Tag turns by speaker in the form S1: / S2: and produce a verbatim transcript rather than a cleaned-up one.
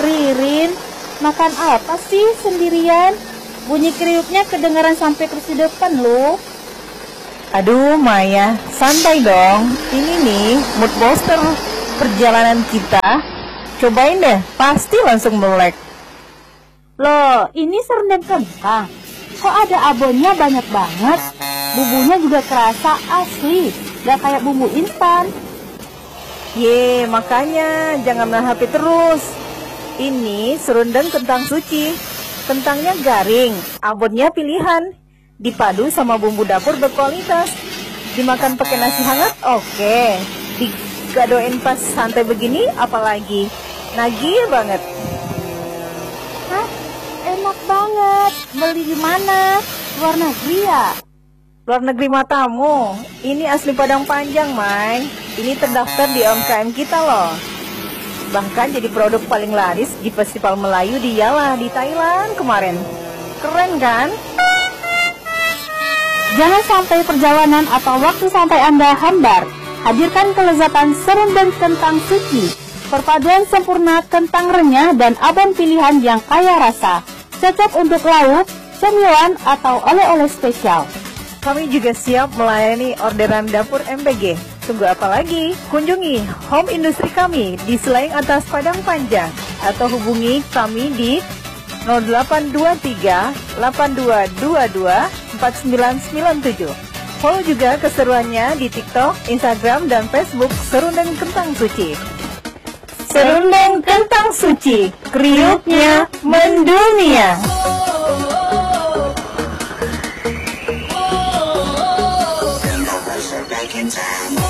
S1: Ririn, makan apa sih sendirian? Bunyi kriuknya kedengaran sampai kursi depan loh.
S2: Aduh Maya, santai dong. Ini nih mood booster perjalanan kita. Cobain deh, pasti langsung melek.
S1: Loh, ini serundeng kentang. Kok ada abonnya banyak banget? Bumbunya juga kerasa asli, gak kayak bumbu instan.
S2: Ye, makanya jangan main H P terus. Ini serundeng kentang suci. Kentangnya garing, abonnya pilihan. Dipadu sama bumbu dapur berkualitas. Dimakan pakai nasi hangat, oke. Digadoin pas santai begini, apalagi nagih banget.
S1: Hah? Enak banget. Beli di mana? Luar negeri ya?
S2: Luar negeri matamu. Ini asli Padang Panjang, Mai. Ini terdaftar di U M K M kita loh. Bahkan jadi produk paling laris di Festival Melayu di Yala di Thailand kemarin. Keren kan?
S1: Jangan sampai perjalanan atau waktu santai Anda hambar. Hadirkan kelezatan serundeng kentang suci. Perpaduan sempurna kentang renyah dan abon pilihan yang kaya rasa. Cocok untuk lauk, cemilan, atau oleh-oleh spesial.
S2: Kami juga siap melayani orderan dapur M P G. Tunggu apa lagi? Kunjungi home industri kami di Selaing Atas Padang Panjang atau hubungi kami di nol delapan dua tiga delapan dua dua dua empat sembilan sembilan tujuh. Follow juga keseruannya di TikTok, Instagram, dan Facebook Serundeng Kentang Suci. Serundeng Kentang Suci, kriuknya mendunia.
S3: Back in time.